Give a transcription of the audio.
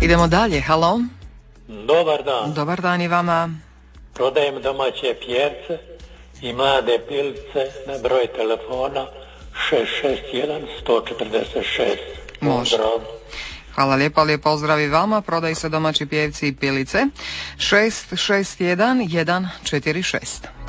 Idemo dalje, halo. Dobar dan. Dobar dan i vama. Prodajem domaće pjerce i mlade pilice na broj telefona 661 146. Može. Hvala lijepa, lijep pozdrav i vama. Prodaju se domaći pjevci i pilice 661 146.